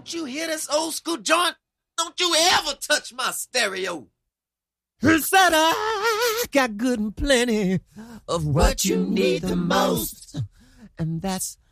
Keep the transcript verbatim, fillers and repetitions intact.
Don't you hear this old school joint? Don't you ever touch my stereo. He said I got good and plenty of what you need the most. And that's